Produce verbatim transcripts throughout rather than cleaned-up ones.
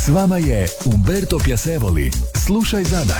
S vama je Umberto Piacevoli. Slušaj Zadar.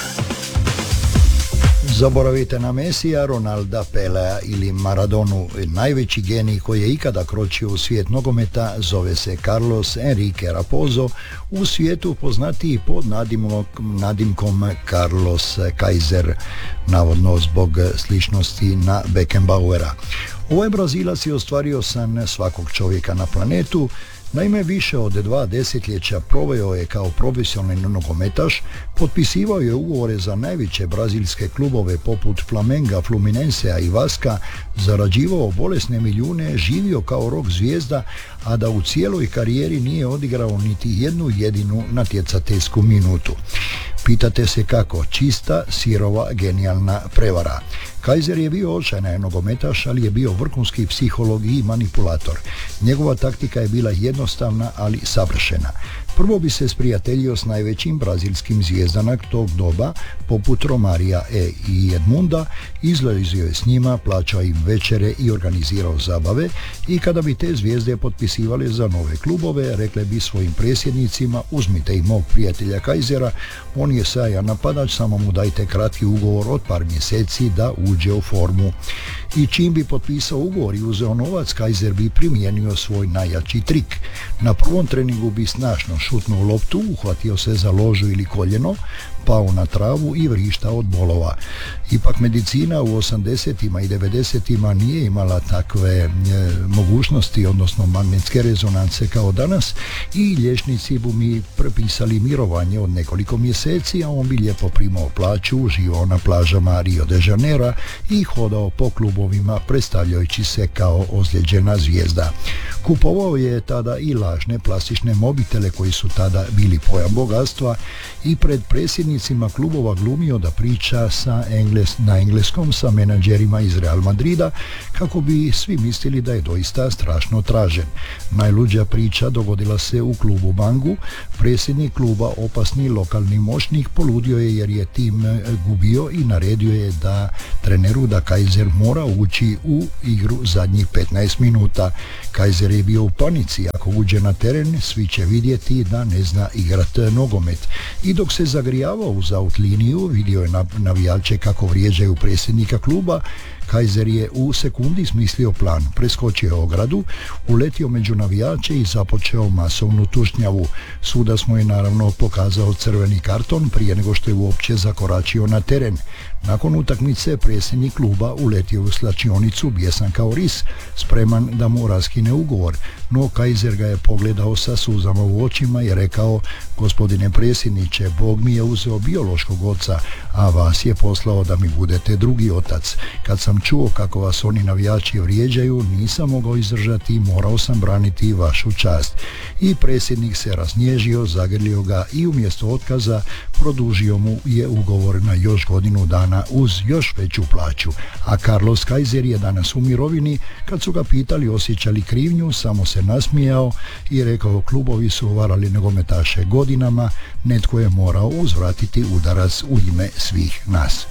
Zaboravite na Mesija, Ronalda, Pelea ili Maradonu. Najveći genij koji je ikada kročio u svijet nogometa zove se Carlos Enrique Raposo, u svijetu poznatiji pod nadimkom, nadimkom Carlos Kaiser, navodno zbog sličnosti na Beckenbauera. Ovaj Brazilac je ostvario san svakog čovjeka na planetu. Naime, više od dva desetljeća proveo je kao profesionalni nogometaš, potpisivao je ugovore za najveće brazilske klubove poput Flamenga, Fluminensea i Vaska, zarađivao bolesne milijune, živio kao rock zvijezda, a da u cijeloj karijeri nije odigrao niti jednu jedinu natjecateljsku minutu. Pitate se kako? Čista, sirova, genijalna prevara. Kaiser je bio očajan nogometaš, ali je bio vrhunski psiholog i manipulator. Njegova taktika je bila jednostavna, ali savršena. Prvo bi se sprijateljio s najvećim brazilskim zvijezdama tog doba, poput Romarija e i Edmunda, izlazio je s njima, plaćao im večere i organizirao zabave, i kada bi te zvijezde potpisivale za nove klubove, rekle bi svojim presjednicima: uzmite i mog prijatelja Kaisera, on je sjajan napadač, samo mu dajte kratki ugovor od par mjeseci da uđe u formu. I čim bi potpisao ugovor i uzeo novac, Kaiser bi primijenio svoj najjači trik. Na prvom treningu bi snažno šutnuo loptu, uhvatio se za ložu ili koljeno, pao na travu i vrištao od bolova. Ipak medicina u osamdesetima i devedesetima nije imala takve e, mogućnosti, odnosno magnetske rezonance kao danas, i liječnici bi mi prepisali mirovanje od nekoliko mjeseci, a on bi lijepo primao plaću, uživao na plažama Rio de Janeira i hodao po klubovima predstavljajući se kao ozlijeđena zvijezda. Kupovao je tada i lažne plastične mobitele koji su tada bili pojam bogatstva i pred predsjednicima klubova glumio da priča sa Engles, na engleskom sa menadžerima iz Real Madrida kako bi svi mislili da je doista strašno tražen. Najluđa priča dogodila se u klubu Bangu. Predsjednik kluba, opasni lokalni moćnik, poludio je jer je tim gubio i naredio je da treneru da Kaiser mora ući u igru zadnjih petnaest minuta. Kaiser je bio u panici, ako uđe na teren svi će vidjeti da ne zna igrati nogomet. I dok se zagrijavao uz out liniju, vidio je navijače kako vrijeđaju predsjednika kluba. Kaiser je u sekundi smislio plan, preskočio ogradu, uletio među navijače i započeo masovnu tučnjavu. Sudac mu je naravno pokazao crveni karton prije nego što je uopće zakoračio na teren. Nakon utakmice predsjednik kluba uletio u slačionicu bijesan kao ris, spreman da mu raskine ugovor, no Kaiser ga je pogledao sa suzama u očima i rekao: gospodine predsjedniče, Bog mi je uzeo biološkog oca, a vas je poslao da mi budete drugi otac. Kad sam čuo kako vas oni navijači vrijeđaju, nisam mogao izdržati i morao sam braniti vašu čast. I predsjednik se raznježio, zagrlio ga i umjesto otkaza produžio mu je ugovor na još godinu dana uz još veću plaću. A Carlos Kaiser je danas u mirovini. Kad su ga pitali osjeća li krivnju, samo se nasmijao i rekao: klubovi su varali nogometaše godinama, netko je morao uzvratiti udarac u ime svih nas.